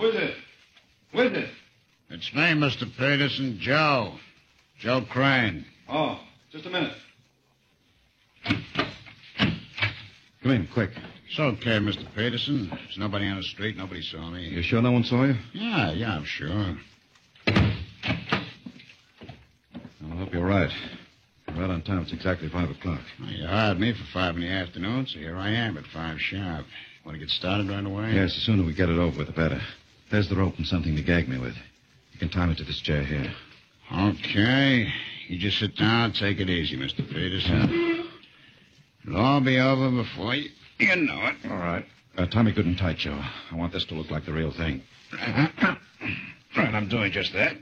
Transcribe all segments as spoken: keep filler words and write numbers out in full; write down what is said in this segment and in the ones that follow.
Who is it? Who is it? It's me, Mister Peterson, Joe. Joe Crane. Oh, just a minute. Come in, quick. It's okay, Mister Peterson. There's nobody on the street. Nobody saw me. You sure no one saw you? Yeah, yeah, I'm sure. I hope you're right. You're right on time. It's exactly five o'clock. Well, you hired me for five in the afternoon, so here I am at five sharp. Want to get started right away? Yes, the sooner we get it over with, the better. There's the rope and something to gag me with. You can tie me to this chair here. Okay. You just sit down. Take it easy, Mister Peterson. It'll all be over before you, you know it. All right. Uh, tie me good and tight, Joe. I want this to look like the real thing. Right, I'm doing just that.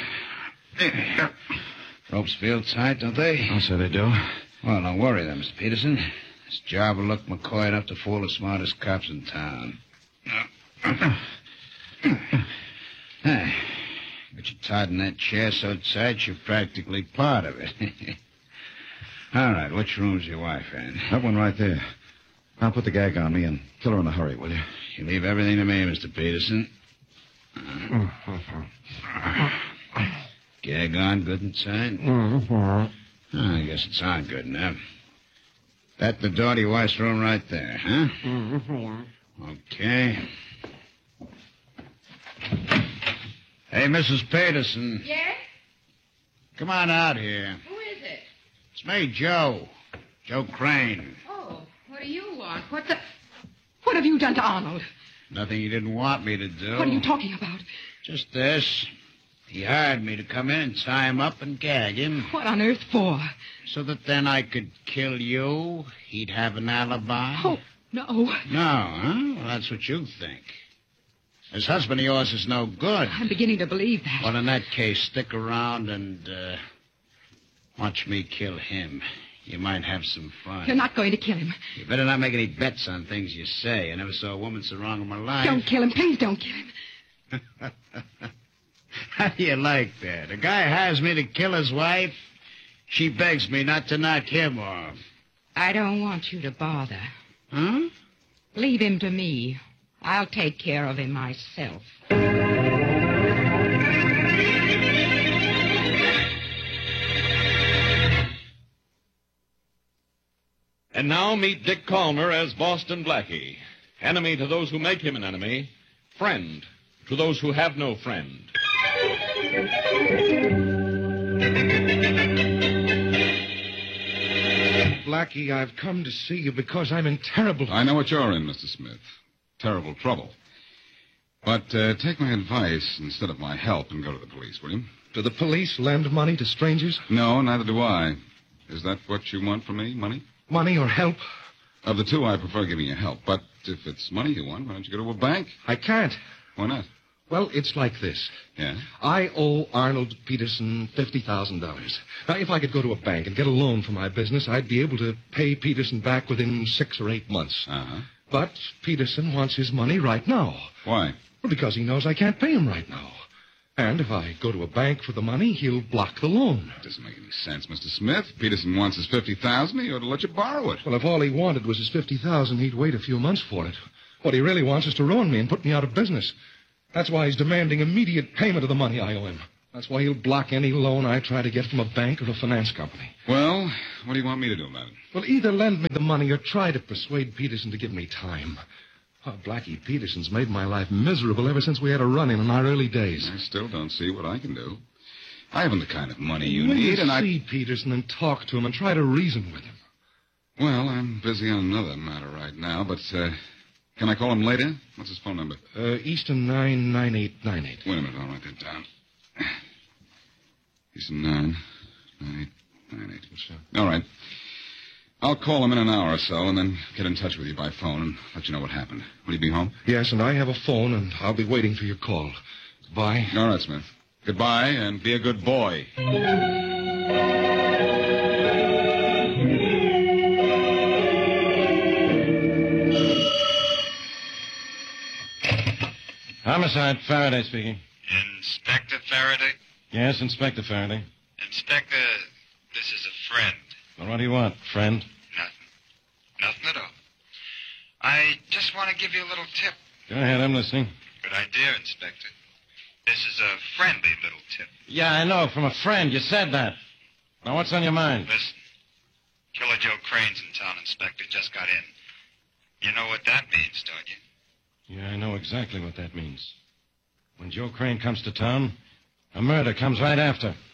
Ropes feel tight, don't they? I'll say they do. Well, don't worry then, Mister Peterson. This job will look McCoy enough to fool the smartest cops in town. Hey, but you're tied in that chair so tight you're practically part of it. All right, which room's your wife in? That one right there. Now put the gag on me and kill her in a hurry, will you? You leave everything to me, Mister Peterson. Gag on good and tight? Oh, I guess it's on good enough. That the door to your wife's room right there, huh? Okay. Hey, Missus Peterson. Yes? Come on out here. Who is it? It's me, Joe. Joe Crane. Oh, what do you want? What the... What have you done to Arnold? Nothing you didn't want me to do. What are you talking about? Just this. He hired me to come in and tie him up and gag him. What on earth for? So that then I could kill you. He'd have an alibi. Oh, no. No, huh? Well, that's what you think. This husband of yours is no good. I'm beginning to believe that. Well, in that case, stick around and uh, watch me kill him. You might have some fun. You're not going to kill him. You better not make any bets on things you say. I never saw a woman so wrong in my life. Don't kill him. Please don't kill him. How do you like that? A guy hires me to kill his wife. She begs me not to knock him off. I don't want you to bother. Huh? Leave him to me. I'll take care of him myself. And now meet Dick Calmer as Boston Blackie. Enemy to those who make him an enemy. Friend to those who have no friend. Blackie, I've come to see you because I'm in terrible... I know what you're in, Mister Smith. Terrible trouble. But uh, take my advice instead of my help and go to the police, will you? Do the police lend money to strangers? No, neither do I. Is that what you want from me, money? Money or help? Of the two, I prefer giving you help. But if it's money you want, why don't you go to a bank? I can't. Why not? Well, it's like this. Yeah? I owe Arnold Peterson fifty thousand dollars. Now, if I could go to a bank and get a loan for my business, I'd be able to pay Peterson back within six or eight months. Uh-huh. But Peterson wants his money right now. Why? Well, because he knows I can't pay him right now. And if I go to a bank for the money, he'll block the loan. That doesn't make any sense, Mister Smith. Peterson wants his fifty thousand dollars. He ought to let you borrow it. Well, if all he wanted was his fifty thousand dollars, he'd wait a few months for it. What he really wants is to ruin me and put me out of business. That's why he's demanding immediate payment of the money I owe him. That's why he'll block any loan I try to get from a bank or a finance company. Well, what do you want me to do about it? Well, either lend me the money or try to persuade Peterson to give me time. Oh, Blackie, Peterson's made my life miserable ever since we had a run-in in our early days. I still don't see what I can do. I haven't the kind of money you Will need, you and I... see Peterson and talk to him and try to reason with him? Well, I'm busy on another matter right now, but, uh, can I call him later? What's his phone number? Uh, Easton nine nine eight nine eight. Wait a minute, I'll write that down. Easton nine nine eight nine eight. What's that? All right. I'll call him in an hour or so and then get in touch with you by phone and let you know what happened. Will you be home? Yes, and I have a phone, and I'll be waiting for your call. Goodbye. All right, Smith. Goodbye, and be a good boy. Homicide, Faraday speaking. Inspector Faraday? Yes, Inspector Faraday. Inspector, this is a friend. Well, what do you want, friend? Nothing. Nothing at all. I just want to give you a little tip. Go ahead, I'm listening. Good idea, Inspector. This is a friendly little tip. Yeah, I know. From a friend. You said that. Now, what's on your mind? Listen. Killer Joe Crane's in town, Inspector. Just got in. You know what that means, don't you? Yeah, I know exactly what that means. When Joe Crane comes to town, a murder comes right after.